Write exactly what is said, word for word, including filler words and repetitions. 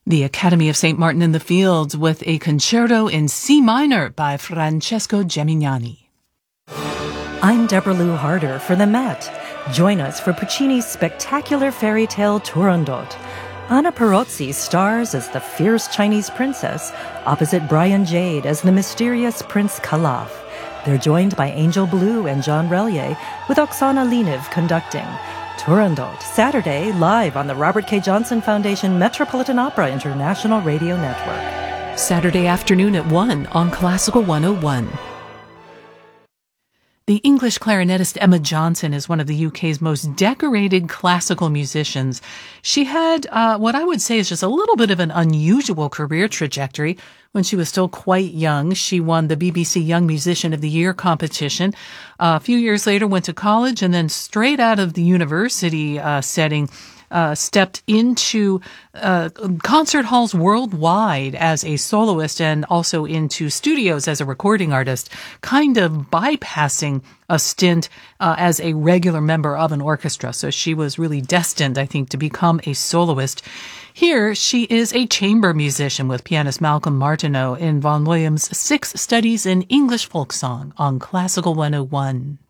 The Academy of Saint Martin in the Fields with a concerto in C minor by Francesco Gemignani. I'm Deborah Lou Harder for the Met. Join us for Puccini's spectacular fairy tale Turandot. Anna Perozzi stars as the fierce Chinese princess, opposite Brian Jade as the mysterious Prince Calaf. They're joined by Angel Blue and John Relier, with Oksana Liniv conducting. Turandot, Saturday, live on the Robert K. Johnson Foundation Metropolitan Opera International Radio Network. Saturday afternoon at one on Classical one oh one. The English clarinetist Emma Johnson is one of the U K's most decorated classical musicians. She had uh, what I would say is just a little bit of an unusual career trajectory. When she was still quite young, she won the B B C Young Musician of the Year competition. Uh, a few years later, went to college, and then straight out of the university uh, setting, Uh, stepped into uh, concert halls worldwide as a soloist and also into studios as a recording artist, kind of bypassing a stint uh, as a regular member of an orchestra. So she was really destined, I think, to become a soloist. Here, she is a chamber musician with pianist Malcolm Martineau in Vaughan Williams' Six Studies in English Folk Song on Classical one oh one.